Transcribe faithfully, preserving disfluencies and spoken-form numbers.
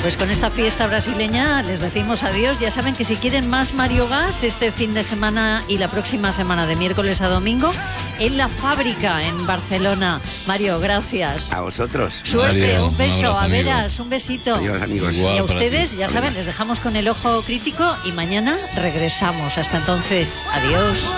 Pues con esta fiesta brasileña les decimos adiós. Ya saben que si quieren más Mario Gas este fin de semana y la próxima semana de miércoles a domingo en La Fábrica en Barcelona. Mario, gracias. A vosotros. Suerte, Mario, un beso. un abrazo, a amigo. veras, un besito. Adiós, amigos. Igual Y a para ustedes, ti. ya saben, les dejamos con el ojo crítico y mañana regresamos. Hasta entonces, adiós.